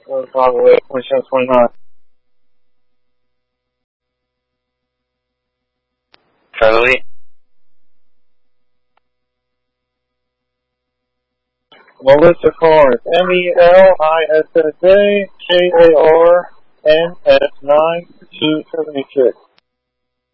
by the way, 2729. Charlie. Melissa Carnes, MELISSA KARNS 9276.